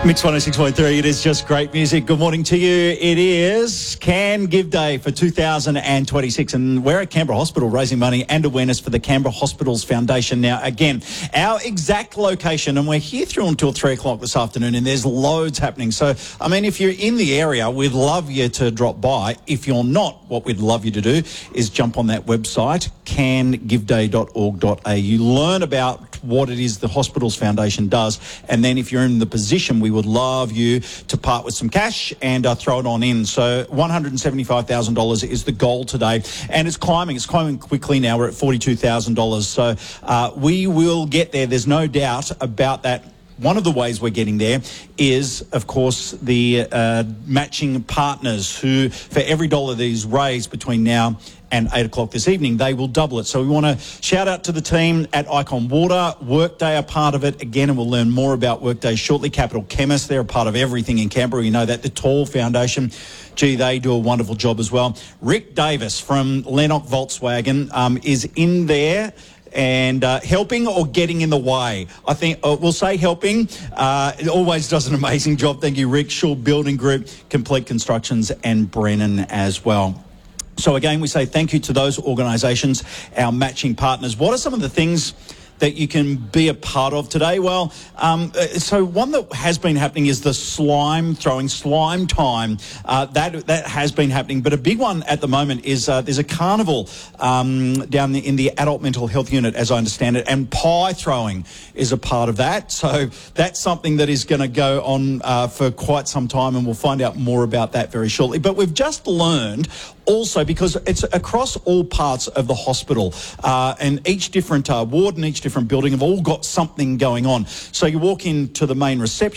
Mix 106.3, it is just great music. Good morning to you. It is Can Give Day for 2026, and we're at Canberra Hospital raising money and awareness for the Canberra Hospitals Foundation. Now, again, our exact location, and we're here through until 3 o'clock this afternoon, and there's loads happening. So, I mean, if you're in the area, we'd love you to drop by. If you're not, what we'd love you to do is jump on that website, cangiveday.org.au, learn about what it is the Hospitals Foundation does, and then if you're in the position, we would love you to part with some cash and throw it on in. So $175,000 is the goal today, and it's climbing quickly now. We're at $42,000, so we will get there. There's no doubt about that. One of the ways we're getting there is, of course, the matching partners who, for every dollar that is raised between now and 8 o'clock this evening, they will double it. So we want to shout out to the team at Icon Water. Workday are part of it again, and we'll learn more about Workday shortly. Capital Chemists, they're a part of everything in Canberra. You know that. The Tall Foundation, gee, they do a wonderful job as well. Rick Davis from Lennox Volkswagen is in there and helping or getting in the way. I think we'll say helping. It always does an amazing job. Thank you, Rick. Shaw Building Group, Complete Constructions, and Brennan as well. So again, we say thank you to those organisations, our matching partners. What are some of the things that you can be a part of today? Well, so one that has been happening is the slime time. That has been happening, but a big one at the moment is there's a carnival down in the adult mental health unit, as I understand it, and pie throwing is a part of that. So that's something that is going to go on for quite some time, and we'll find out more about that very shortly. But we've just learned also, because it's across all parts of the hospital, and each different ward and each different building have all got something going on. So you walk into the main reception,